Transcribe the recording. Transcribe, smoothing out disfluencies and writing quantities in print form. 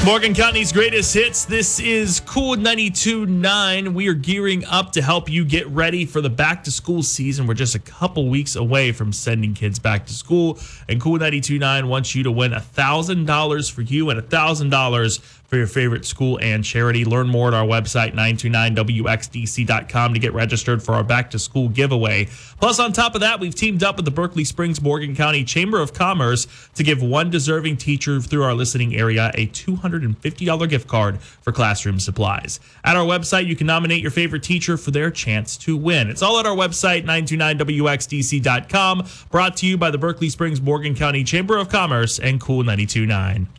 Morgan County's greatest hits. This is Cool 92.9. We are gearing up to help you get ready for the back-to-school season. We're just a couple weeks away from sending kids back to school, and Cool 92.9 wants you to win $1,000 for you and $1,000 for your favorite school and charity. Learn more at our website, 929wxdc.com, to get registered for our back-to-school giveaway. Plus, on top of that, we've teamed up with the Berkeley Springs Morgan County Chamber of Commerce to give one deserving teacher through our listening area a $250 gift card for classroom supplies. At our website, you can nominate your favorite teacher for their chance to win. It's all at our website, 929wxdc.com, brought to you by the Berkeley Springs Morgan County Chamber of Commerce and Cool 92.9.